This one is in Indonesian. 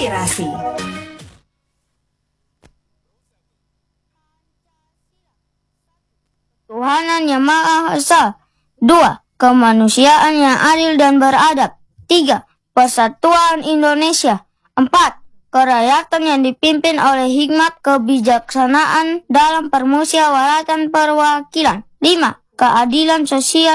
Inspirasi. Tuhanan yang Maha Esa. 2. Kemanusiaan yang adil dan beradab. 3. Persatuan Indonesia. 4. Kerakyatan yang dipimpin oleh hikmat kebijaksanaan dalam permusyawaratan perwakilan. 5. Keadilan sosial